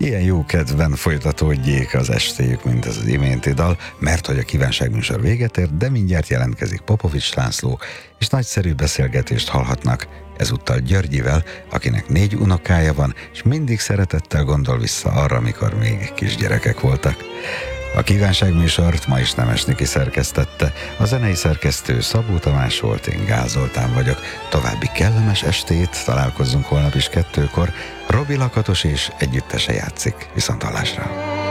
Ilyen jó kedven folytatódjék az estéjük, mint ez az iménti dal, mert hogy a kívánságműsor véget ért, de mindjárt jelentkezik Popovics László, és nagyszerű beszélgetést hallhatnak ezúttal Györgyivel, akinek 4 unokája van, és mindig szeretettel gondol vissza arra, mikor még kisgyerekek voltak. A kívánságműsort ma is Nemes Niki szerkesztette, a zenei szerkesztő Szabó Tamás volt, én Gál Zoltán vagyok. További kellemes estét, találkozzunk holnap is 2-kor. Robi Lakatos és együttese játszik. Viszonthallásra!